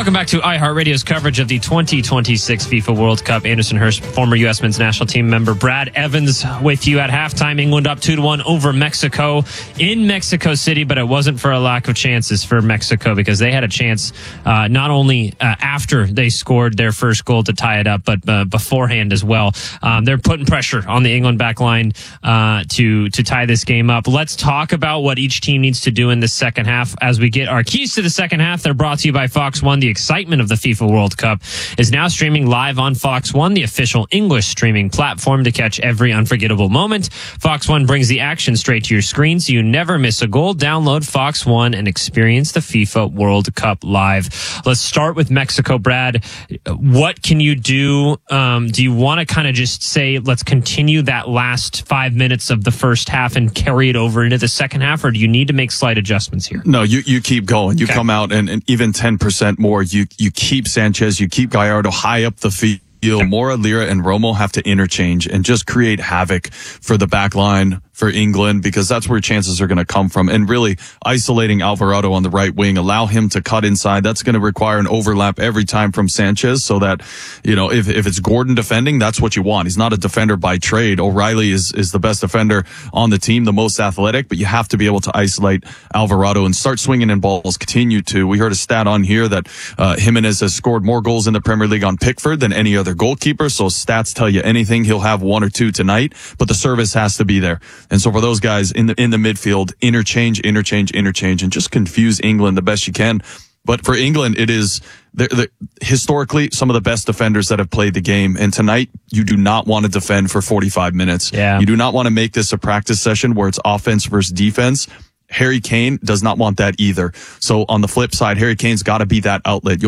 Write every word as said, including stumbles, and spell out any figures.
Welcome back to iHeartRadio's coverage of the twenty twenty-six FIFA World Cup. Anderson Hurst, former U S men's national team member. Brad Evans with you at halftime. England up two to one over Mexico in Mexico City, but it wasn't for a lack of chances for Mexico because they had a chance uh, not only uh, after they scored their first goal to tie it up, but uh, beforehand as well. Um, they're putting pressure on the England back line uh, to, to tie this game up. Let's talk about what each team needs to do in the second half as we get our keys to the second half. They're brought to you by Fox One. The excitement of the FIFA World Cup is now streaming live on Fox One, the official English streaming platform to catch every unforgettable moment. Fox One brings the action straight to your screen so you never miss a goal. Download Fox One and experience the FIFA World Cup live. Let's start with Mexico, Brad. What can you do? Um, do you want to kind of just say, let's continue that last five minutes of the first half and carry it over into the second half, or do you need to make slight adjustments here? No, you, you keep going. You okay. come out and, and even ten percent more. You you keep Sanchez, you keep Gallardo high up the field. Mora, Lira, and Romo have to interchange and just create havoc for the back line for England, because that's where chances are going to come from. And really isolating Alvarado on the right wing, allow him to cut inside. That's going to require an overlap every time from Sanchez, so that, you know, if, if it's Gordon defending, that's what you want. He's not a defender by trade. O'Reilly is, is the best defender on the team, the most athletic, but you have to be able to isolate Alvarado and start swinging in balls. Continue to. We heard a stat on here that uh, Jimenez has scored more goals in the Premier League on Pickford than any other goalkeeper. So stats tell you anything. He'll have one or two tonight, but the service has to be there. And so for those guys in the in the midfield, interchange, interchange, interchange, and just confuse England the best you can. But for England, it is they're, they're, historically some of the best defenders that have played the game. And tonight, you do not want to defend for forty-five minutes. Yeah. You do not want to make this a practice session where it's offense versus defense. Harry Kane does not want that either. So on the flip side, Harry Kane's got to be that outlet. You'll